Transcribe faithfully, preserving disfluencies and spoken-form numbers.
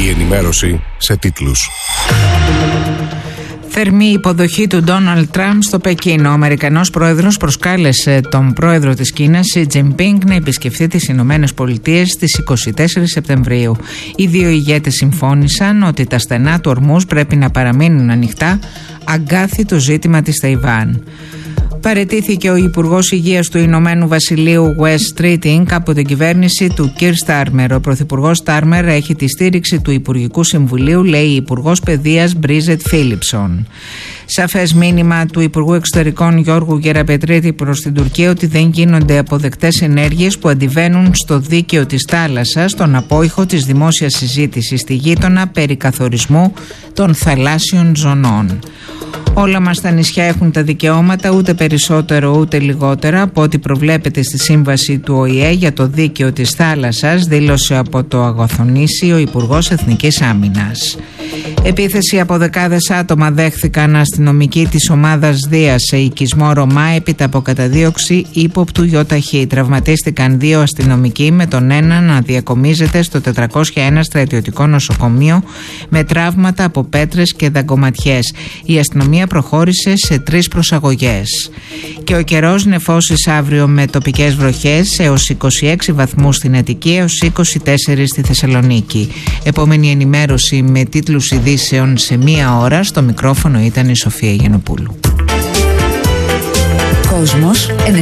Η ενημέρωση σε τίτλους. Θερμή υποδοχή του Ντόναλντ Τραμπ στο Πεκίνο. Ο Αμερικανός πρόεδρος προσκάλεσε τον πρόεδρο της Κίνας, Σι Τζινπίνγκ, να επισκεφθεί τις Ηνωμένες Πολιτείες στις είκοσι τέσσερις Σεπτεμβρίου. Οι δύο ηγέτες συμφώνησαν ότι τα στενά του ορμούς πρέπει να παραμείνουν ανοιχτά, αγκάθι το ζήτημα της Ταϊβάν. Παραιτήθηκε ο Υπουργός Υγείας του Ηνωμένου Βασιλείου Wes Streeting από την κυβέρνηση του Κιρ Στάρμερ. Ο Πρωθυπουργός Στάρμερ έχει τη στήριξη του Υπουργικού Συμβουλίου, λέει η Υπουργός Παιδείας Μπρίζετ Φίλιψον. Σαφές μήνυμα του Υπουργού Εξωτερικών Γιώργου Γεραπετρίτη προς την Τουρκία ότι δεν γίνονται αποδεκτές ενέργειες που αντιβαίνουν στο δίκαιο της θάλασσας, στον απόϊχο της δημόσιας συζήτησης στη γείτονα περί καθορισμού των θαλάσσιων ζωνών. Όλα μας τα νησιά έχουν τα δικαιώματα, ούτε περισσότερο ούτε λιγότερα από ό,τι προβλέπεται στη σύμβαση του Ο Η Ε για το δίκαιο της θάλασσας, δήλωσε από το Αγωθονήσι ο Υπουργός Εθνικής Άμυνας. Επίθεση από δεκάδες άτομα δέχθηκαν αστυνομικοί της ομάδας Δίας σε οικισμό Ρωμά έπειτα από καταδίωξη ύποπτου ΙΧ. Τραυματίστηκαν δύο αστυνομικοί, με τον ένα να διακομίζεται στο τετρακόσια ένα στρατιωτικό νοσοκομείο με τραύματα από πέτρες και δαγκωματιές. Η αστυνομία προχώρησε σε τρεις προσαγωγές. Και ο καιρός νεφώσεις αύριο με τοπικές βροχές έως είκοσι έξι βαθμούς στην Αττική έως είκοσι τέσσερα στη Θεσσαλονίκη. Επόμενη ενημέρωση με τίτλους ειδήσεων σε μία ώρα. Στο μικρόφωνο ήταν η Σοφία Γιαννοπούλου. Κόσμος